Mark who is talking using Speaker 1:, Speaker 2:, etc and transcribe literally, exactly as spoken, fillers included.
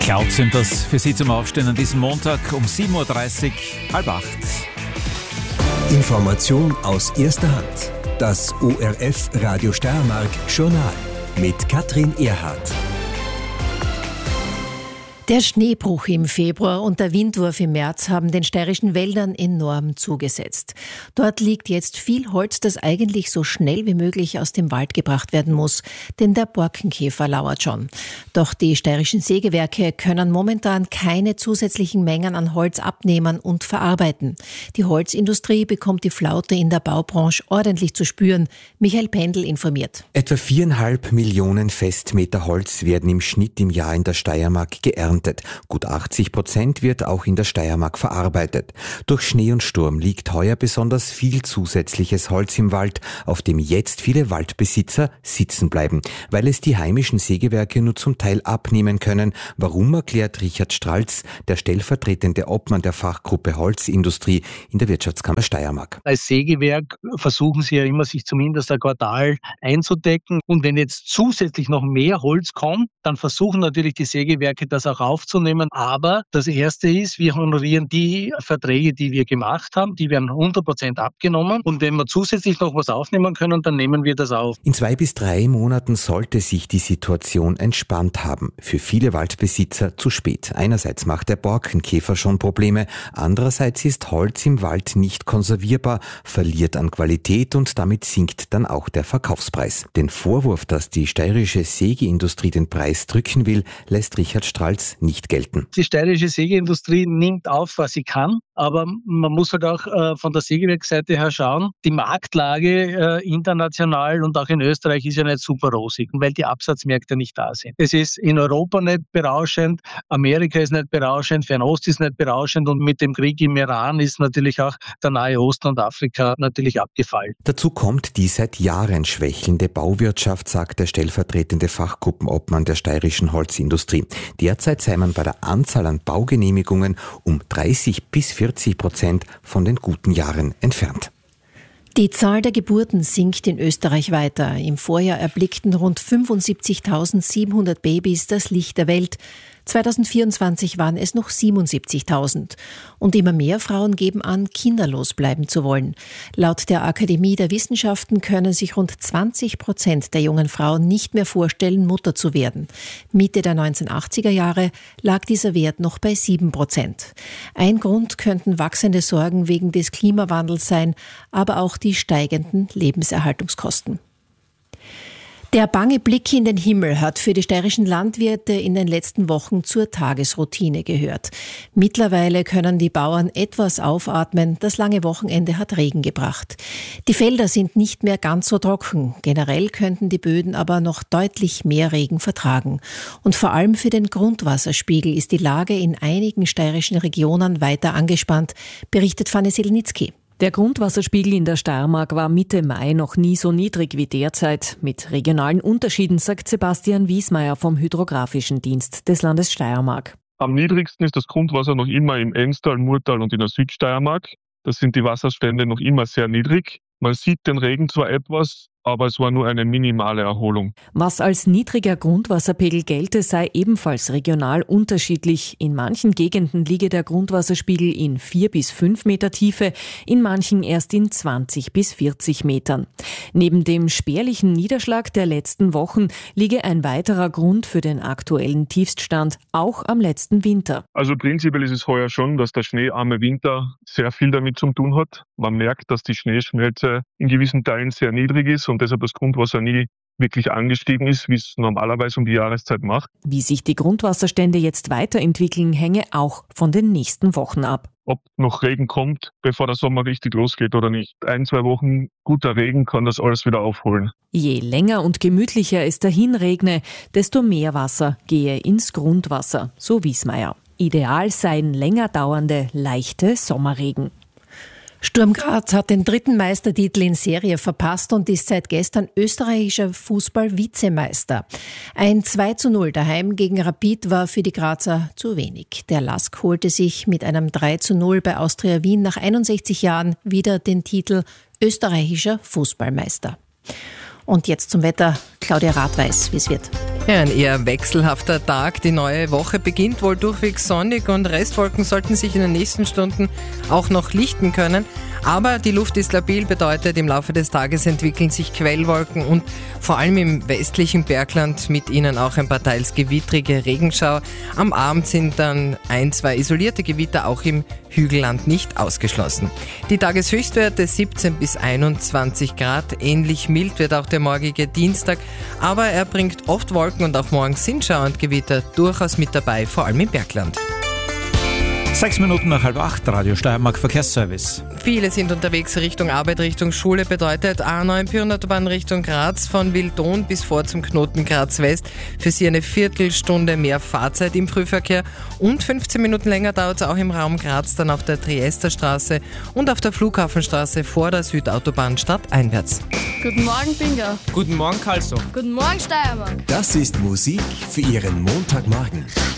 Speaker 1: Cloud sind das für Sie zum Aufstehen an diesem Montag um sieben Uhr dreißig, halb acht.
Speaker 2: Information aus erster Hand. Das O R F Radio Steiermark Journal mit Katrin Erhardt.
Speaker 3: Der Schneebruch im Februar und der Windwurf im März haben den steirischen Wäldern enorm zugesetzt. Dort liegt jetzt viel Holz, das eigentlich so schnell wie möglich aus dem Wald gebracht werden muss, denn der Borkenkäfer lauert schon. Doch die steirischen Sägewerke können momentan keine zusätzlichen Mengen an Holz abnehmen und verarbeiten. Die Holzindustrie bekommt die Flaute in der Baubranche ordentlich zu spüren. Michael Pendl informiert.
Speaker 4: Etwa viereinhalb Millionen Festmeter Holz werden im Schnitt im Jahr in der Steiermark geerntet. Gut achtzig Prozent wird auch in der Steiermark verarbeitet. Durch Schnee und Sturm liegt heuer besonders viel zusätzliches Holz im Wald, auf dem jetzt viele Waldbesitzer sitzen bleiben, weil es die heimischen Sägewerke nur zum Teil abnehmen können. Warum, erklärt Richard Stralz, der stellvertretende Obmann der Fachgruppe Holzindustrie in der Wirtschaftskammer Steiermark.
Speaker 5: Als Sägewerk versuchen sie ja immer, sich zumindest ein Quartal einzudecken. Und wenn jetzt zusätzlich noch mehr Holz kommt, dann versuchen natürlich die Sägewerke das auch aufzunehmen. Aber das Erste ist, wir honorieren die Verträge, die wir gemacht haben. Die werden hundert Prozent abgenommen. Und wenn wir zusätzlich noch was aufnehmen können, dann nehmen wir das auf.
Speaker 4: In zwei bis drei Monaten sollte sich die Situation entspannt haben. Für viele Waldbesitzer zu spät. Einerseits macht der Borkenkäfer schon Probleme. Andererseits ist Holz im Wald nicht konservierbar, verliert an Qualität und damit sinkt dann auch der Verkaufspreis. Den Vorwurf, dass die steirische Sägeindustrie den Preis drücken will, lässt Richard Stralz nicht gelten.
Speaker 5: Die steirische Sägeindustrie nimmt auf, was sie kann, aber man muss halt auch äh, von der Sägewerksseite her schauen, die Marktlage äh, international und auch in Österreich ist ja nicht super rosig, weil die Absatzmärkte nicht da sind. Es ist in Europa nicht berauschend, Amerika ist nicht berauschend, Fernost ist nicht berauschend und mit dem Krieg im Iran ist natürlich auch der Nahe Osten und Afrika natürlich abgefallen.
Speaker 4: Dazu kommt die seit Jahren schwächelnde Bauwirtschaft, sagt der stellvertretende Fachgruppenobmann der steirischen Holzindustrie. Derzeit sei man bei der Anzahl an Baugenehmigungen um dreißig bis vierzig Prozent von den guten Jahren entfernt.
Speaker 3: Die Zahl der Geburten sinkt in Österreich weiter. Im Vorjahr erblickten rund fünfundsiebzigtausendsiebenhundert Babys das Licht der Welt. zweitausendvierundzwanzig waren es noch siebenundsiebzigtausend. Und immer mehr Frauen geben an, kinderlos bleiben zu wollen. Laut der Akademie der Wissenschaften können sich rund zwanzig Prozent der jungen Frauen nicht mehr vorstellen, Mutter zu werden. Mitte der neunzehnhundertachtziger Jahre lag dieser Wert noch bei sieben Prozent. Ein Grund könnten wachsende Sorgen wegen des Klimawandels sein, aber auch die steigenden Lebenserhaltungskosten. Der bange Blick in den Himmel hat für die steirischen Landwirte in den letzten Wochen zur Tagesroutine gehört. Mittlerweile können die Bauern etwas aufatmen. Das lange Wochenende hat Regen gebracht. Die Felder sind nicht mehr ganz so trocken. Generell könnten die Böden aber noch deutlich mehr Regen vertragen. Und vor allem für den Grundwasserspiegel ist die Lage in einigen steirischen Regionen weiter angespannt, berichtet Fanny Selnitzky.
Speaker 6: Der Grundwasserspiegel in der Steiermark war Mitte Mai noch nie so niedrig wie derzeit. Mit regionalen Unterschieden, sagt Sebastian Wiesmeier vom Hydrographischen Dienst des Landes Steiermark.
Speaker 7: Am niedrigsten ist das Grundwasser noch immer im Enstal, Murtal und in der Südsteiermark. Da sind die Wasserstände noch immer sehr niedrig. Man sieht den Regen zwar etwas, aber es war nur eine minimale Erholung.
Speaker 6: Was als niedriger Grundwasserpegel gelte, sei ebenfalls regional unterschiedlich. In manchen Gegenden liege der Grundwasserspiegel in vier bis fünf Meter Tiefe, in manchen erst in zwanzig bis vierzig Metern. Neben dem spärlichen Niederschlag der letzten Wochen liege ein weiterer Grund für den aktuellen Tiefststand auch am letzten Winter.
Speaker 7: Also prinzipiell ist es heuer schon, dass der schneearme Winter sehr viel damit zu tun hat. Man merkt, dass die Schneeschmelze in gewissen Teilen sehr niedrig ist und deshalb das Grundwasser nie wirklich angestiegen ist, wie es normalerweise um die Jahreszeit macht.
Speaker 6: Wie sich die Grundwasserstände jetzt weiterentwickeln, hänge auch von den nächsten Wochen ab.
Speaker 7: Ob noch Regen kommt, bevor der Sommer richtig losgeht oder nicht. Ein, zwei Wochen guter Regen kann das alles wieder aufholen.
Speaker 6: Je länger und gemütlicher es dahin regne, desto mehr Wasser gehe ins Grundwasser, so Wiesmeier. Ideal seien länger dauernde, leichte Sommerregen.
Speaker 3: Sturm Graz hat den dritten Meistertitel in Serie verpasst und ist seit gestern österreichischer Fußball-Vizemeister. Ein zwei zu null daheim gegen Rapid war für die Grazer zu wenig. Der Lask holte sich mit einem drei zu null bei Austria Wien nach einundsechzig Jahren wieder den Titel österreichischer Fußballmeister. Und jetzt zum Wetter. Claudia Rath weiß, wie es wird.
Speaker 8: Ja, ein eher wechselhafter Tag. Die neue Woche beginnt wohl durchwegs sonnig und Restwolken sollten sich in den nächsten Stunden auch noch lichten können. Aber die Luft ist labil, bedeutet, im Laufe des Tages entwickeln sich Quellwolken und vor allem im westlichen Bergland mit ihnen auch ein paar teils gewittrige Regenschauer. Am Abend sind dann ein, zwei isolierte Gewitter auch im Hügelland nicht ausgeschlossen. Die Tageshöchstwerte siebzehn bis einundzwanzig Grad. Ähnlich mild wird auch der morgige Dienstag, aber er bringt oft Wolken und auch morgens sind Schauer und Gewitter durchaus mit dabei, vor allem im Bergland.
Speaker 1: Sechs Minuten nach halb acht, Radio Steiermark Verkehrsservice.
Speaker 8: Viele sind unterwegs Richtung Arbeit, Richtung Schule, bedeutet A neun Pyreneenautobahn Richtung Graz von Wildon bis vor zum Knoten Graz West. Für Sie eine Viertelstunde mehr Fahrzeit im Frühverkehr und fünfzehn Minuten länger dauert es auch im Raum Graz, dann auf der Triesterstraße und auf der Flughafenstraße vor der Südautobahn stadteinwärts.
Speaker 9: Guten Morgen, Bingo.
Speaker 10: Guten Morgen, Karlsruhe.
Speaker 9: Guten Morgen, Steiermark.
Speaker 2: Das ist Musik für Ihren Montagmorgen.